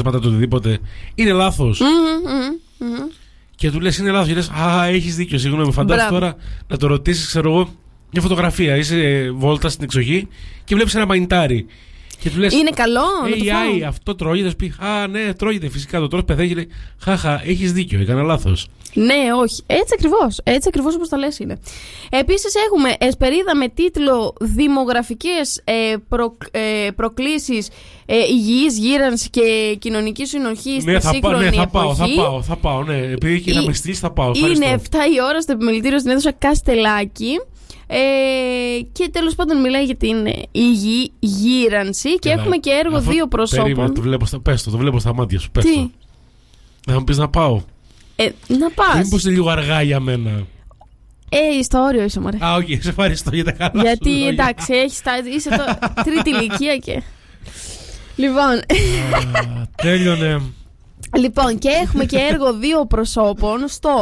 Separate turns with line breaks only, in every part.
συμπεράσματα, το οτιδήποτε, είναι λάθος. Και του λες είναι λάθος. Και λες, έχεις δίκιο, συγγνώμη. Φαντάζεσαι τώρα να το ρωτήσεις, ξέρω εγώ, μια φωτογραφία. Είσαι βόλτα στην εξοχή και βλέπεις ένα μανιτάρι. Και του λες,
είναι καλό να το
φάω. Αυτό τρώγεται. Πει, ναι, τρώγεται φυσικά. Το τρως, πεθαίνει. Λέει, έχεις δίκιο, έκανα λάθος.
Ναι, όχι. Έτσι ακριβώς όπως τα λες είναι. Επίσης έχουμε εσπερίδα με τίτλο «Δημογραφικές προκλήσεις υγιής γύρανση και κοινωνική συνοχή στη σύγχρονη εποχή».
Θα πάω, ναι. Επειδή και να με στείλεις θα πάω.
Είναι 7 η ώρα στο επιμελητήριο στην αίθουσα Καστελάκη. Και τέλος πάντων μιλάει για την υγιή γύρανση. Και έχουμε και έργο δύο προσώπων.
Το βλέπω στα μάτια σου.
Τι?
Να μου πεις να πάω.
Να πας.
Μήπως είναι λίγο αργά για μένα.
Στο όριο είσαι, μωρέ.
Όχι, σε ευχαριστώ για τα καλά.
Γιατί εντάξει, είσαι τρίτη ηλικία και. Λοιπόν.
Τέλειωνε.
Λοιπόν, και έχουμε και έργο δύο προσώπων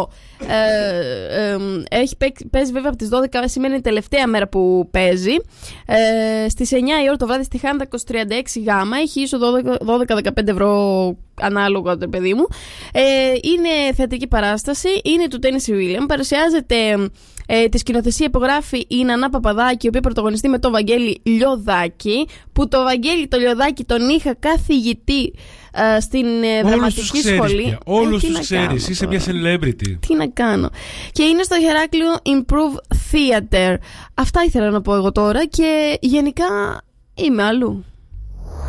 παίζει βέβαια από τις 12, σήμερα είναι η τελευταία μέρα που παίζει. Στις 9 η ώρα το βράδυ στη Χάντακος 36 γάμα. Έχει ίσο 12-15 ευρώ ανάλογα, το παιδί μου. Είναι θεατρική παράσταση. Είναι του Τέννισι Βίλιαμ. Παρουσιάζεται τη σκηνοθεσία υπογράφει η Νανά Παπαδάκη, η οποία πρωταγωνιστεί με τον Βαγγέλη Λιωδάκη. Που το Βαγγέλη το Λιωδάκη τον είχα καθηγητή στην δραματική σχολή.
Όλους τους ξέρεις, είσαι μια celebrity.
Τι να κάνω. Και είναι στο Χεράκλειο Improve Theater. Αυτά ήθελα να πω εγώ τώρα και γενικά είμαι αλλού.